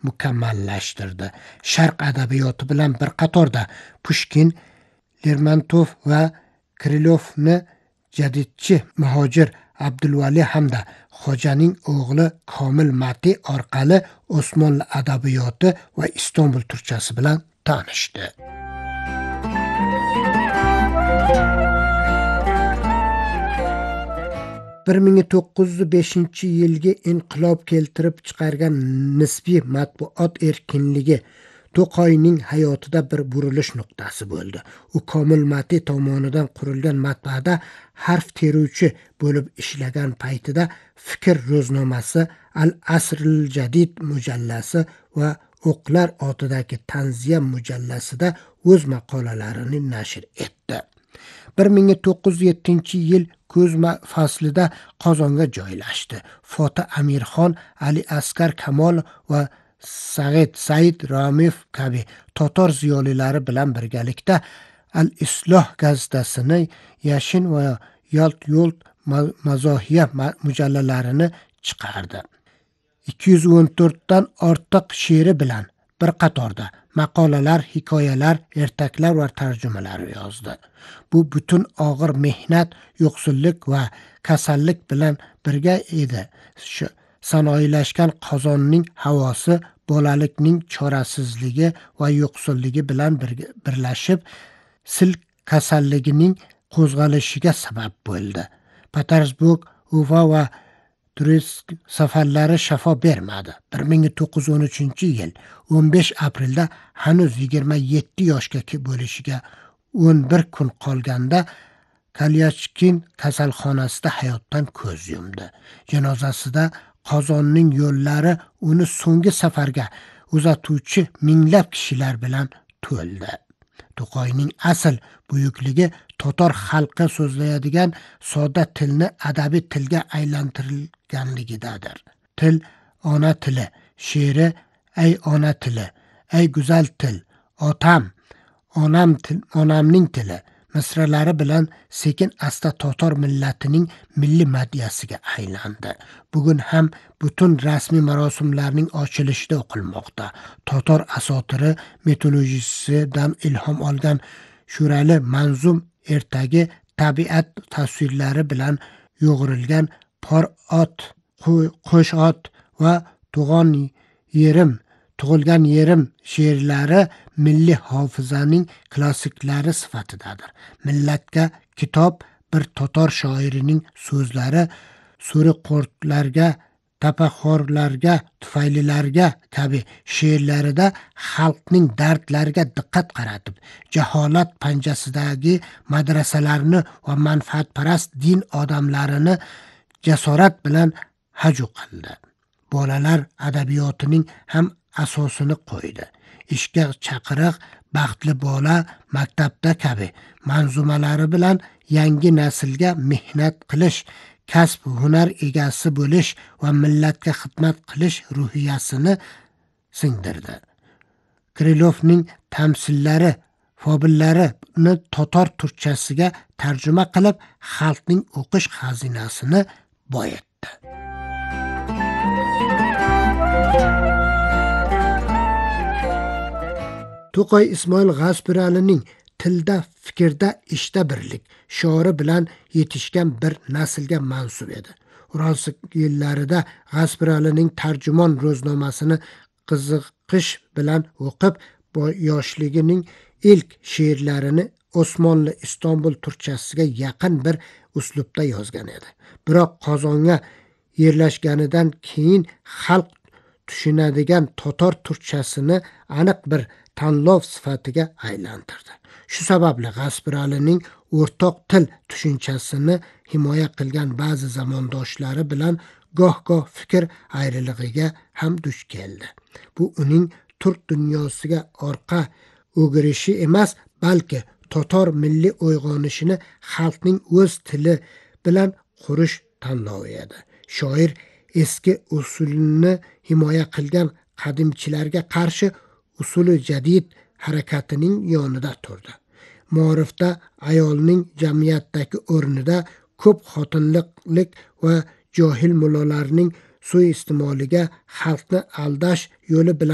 mukammallashtirdi. Sharq adabiyoti bilan bir qatorda Pushkin, Lermontov va Krilovni jadidchi muhojir Abdulvali hamda Xo'janing o'g'li Komil Mati orqali Osmonli adabiyoti va Istanbul turkchasi bilan tanishdi. Bir 1905-yilgi inqilob keltirib chiqargan nisbiy matbuot erkinligi To'qoyning hayotida bir burilish nuqtasi bo'ldi. U Komil Mati tomonidan qurilgan matbaada harf teruvchi bo'lib ishlagan paytida Fikr ro'znomasi, Al-Asril Jadid mujallasi va O'qlar otidagi Tanziya mujallasida o'z maqolalarini nashr etdi. 1907-yil kuz faslida Qozonga joylashdi. Foti Amirxon, Ali Asgar Kamol va Said Ramif kabi totor ziyolilari bilan birgalikda Al-Isloh gazetasini, Yashin va Yolt Mazohiya mujallalarini chiqardi. 214 dan ortiq she'ri bilan bir qatorda maqolalar, hikoyalar, ertaklar va tarjumalar yozdi. Bu butun og'ir mehnat, yo'qsullik va kasallik bilan birga edi. Sanoylashgan Qozonning havosi bolalikning chorasizligi va yo'qsulligi bilan birlashib sil kasalligining qo'zg'alishiga sabab bo'ldi. Petersburg, Ufa va Tursk safarlari shafo bermadi. 1913-yil 15 aprelda hanuz 27 yoshga bo'lishiga 11 kun qolganda Kalyachkin kasalxonasida hayotdan ko'z yumdi. Janozasida Qozonning yo'llari uni so'nggi safarga uzatuvchi minglab kishilar bilan to'ldi. To'qoyning asl buyukligi totor xalqi so'zlaydigan sodda tilni adabiy tilga aylantirganligidadir. Til ona tili, she'ri ey ona tili, ey go'zal til, otam, onamning tili misralari bilan sekin asta totor millatining milliy madhiyasiga aylandi. Bugun ham butun rasmiy marosimlarning ochilishida o'qilmoqda. Totor asotiri mitologiyasidan ilhom olgan Shurali manzum ertagi tabiat tasvirlari bilan yo'g'rilgan por ot, qo'sh ot va tug'ilgan yerim she'rlari milliy hofizaning klassiklari sifatidadir. Millatga kitob bir totor shoirining so'zlari so'riqortlarga, tapaxorlarga, tufaylilarga kabi she'rlarida xalqning dardlariga diqqat qaratib, jaholat panjasidagi madrasalarni va manfaatparast din odamlarini jasorat bilan haju qildi. Bolalar adabiyotining ham asosini qo'ydi. Ishga chaqiriq, baxtli bola, maktabda kabi manzumalari bilan yangi naslga mehnat qilish, kasb hunar egasi bo'lish va millatga xizmat qilish ruhiyasini singdirdi. Krilovning tamsillari, fobillarini totor turkchasiga tarjima qilib, xalqning o'qish xazinasini boyitdi. To'qoy Ismoil G'aspiralining tilda, fikrda, ishda birlik shiori bilan yetishgan bir naslga mansub edi. Uralsk yillarida G'aspiralining tarjimon ro'znomasini qiziqish bilan o'qib, yoshligining ilk she'rlarini Osmonli Istanbul turkchasiga yaqin bir uslubda yozgan edi. Biroq Qozonga yerlashganidan keyin xalq tushunadigan totor turkchasini aniq bir tanlov sifatiga aylantirdi. Shu sababli G'aspiralining o'rtoq til tushunchasini himoya qilgan ba'zi zamondoshlari bilan goh-goh fikr ayrilig'iga ham duch keldi. Bu uning turk dunyosiga orqa o'girishi emas, balki totor milliy uyg'onishini xalqning o'z tili bilan qurish tanlovi edi. Shoir eski usulni himoya qilgan qadimchilarga qarshi usuli jadid harakatining yonida turdi. Ma'rifda ayolning jamiyatdagi o'rnida ko'p xotinlik va johil mullalarning suiiste'moliga xalqni aldash yo'li bilan